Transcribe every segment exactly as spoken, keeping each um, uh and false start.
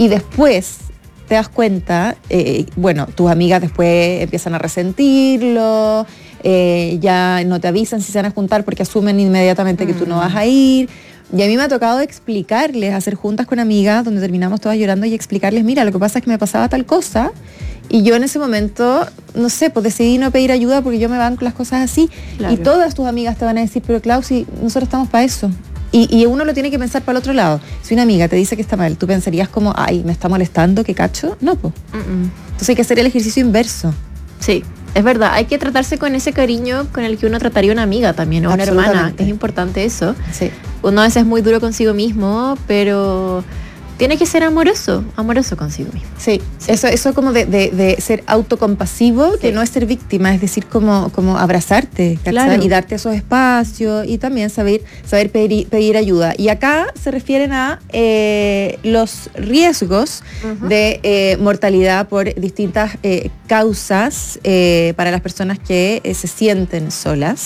y después te das cuenta, eh, bueno, tus amigas después empiezan a resentirlo, eh, ya no te avisan si se van a juntar porque asumen inmediatamente que mm. tú no vas a ir. Y a mí me ha tocado explicarles, hacer juntas con amigas donde terminamos todas llorando y explicarles, mira, lo que pasa es que me pasaba tal cosa y yo en ese momento, no sé, pues decidí no pedir ayuda porque yo me banco las cosas así. Claro. Y todas tus amigas te van a decir, pero Clau, si nosotros estamos para eso. Y, y uno lo tiene que pensar para el otro lado. Si una amiga te dice que está mal, ¿tú pensarías como, ay, me está molestando, qué cacho? No, pues. Entonces hay que hacer el ejercicio inverso. Sí, es verdad. Hay que tratarse con ese cariño con el que uno trataría a una amiga también, o una hermana. Es importante eso. Sí. Uno a veces es muy duro consigo mismo, pero tiene que ser amoroso, amoroso consigo mismo. Sí, sí. Eso, eso como de, de, de ser autocompasivo, sí. que no es ser víctima, es decir, como, como abrazarte, claro. y darte esos espacios y también saber, saber pedir, pedir ayuda. Y acá se refieren a eh, los riesgos uh-huh. de eh, mortalidad por distintas eh, causas eh, para las personas que eh, se sienten solas.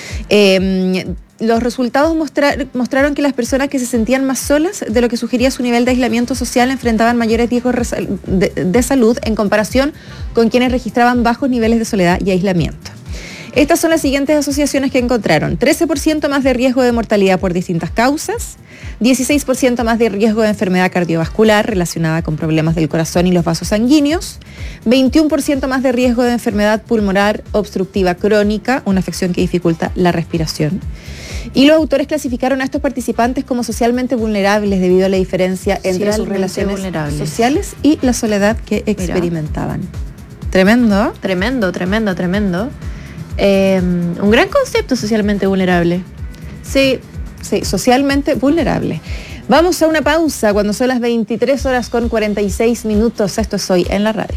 Eh, Los resultados mostra- mostraron que las personas que se sentían más solas de lo que sugería su nivel de aislamiento social enfrentaban mayores riesgos de, de salud en comparación con quienes registraban bajos niveles de soledad y aislamiento. Estas son las siguientes asociaciones que encontraron: trece por ciento más de riesgo de mortalidad por distintas causas, dieciséis por ciento más de riesgo de enfermedad cardiovascular relacionada con problemas del corazón y los vasos sanguíneos, veintiuno por ciento más de riesgo de enfermedad pulmonar obstructiva crónica, una afección que dificulta la respiración. Y los autores clasificaron a estos participantes como socialmente vulnerables debido a la diferencia entre sus relaciones sociales y la soledad que experimentaban. Mira. Tremendo. Tremendo, tremendo, tremendo. Eh, un gran concepto, socialmente vulnerable. Sí, sí, socialmente vulnerable. Vamos a una pausa cuando son las veintitrés horas con cuarenta y seis minutos. Esto es Hoy en la Radio.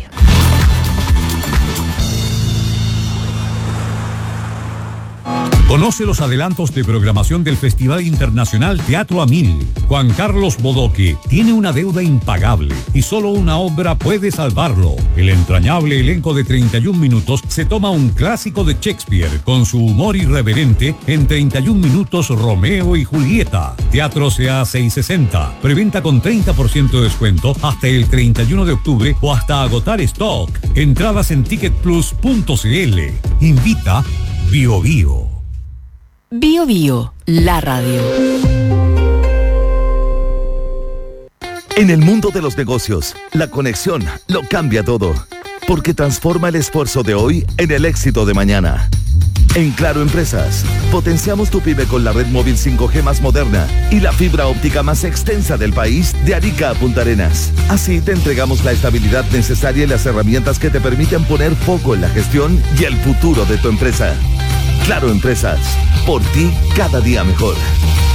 Conoce los adelantos de programación del Festival Internacional Teatro a Mil. Juan Carlos Bodoque tiene una deuda impagable y solo una obra puede salvarlo. El entrañable elenco de treinta y un minutos se toma un clásico de Shakespeare con su humor irreverente en treinta y un minutos Romeo y Julieta. Teatro C A seiscientos sesenta. Preventa con treinta por ciento de descuento hasta el treinta y uno de octubre o hasta agotar stock. Entradas en ticket plus punto c l. Invita Bio Bio. Bio Bio, la radio. En el mundo de los negocios, la conexión lo cambia todo, porque transforma el esfuerzo de hoy en el éxito de mañana. En Claro Empresas, potenciamos tu pyme con la red móvil cinco G más moderna y la fibra óptica más extensa del país, de Arica a Punta Arenas. Así te entregamos la estabilidad necesaria y las herramientas que te permiten poner foco en la gestión y el futuro de tu empresa. Claro Empresas, por ti cada día mejor.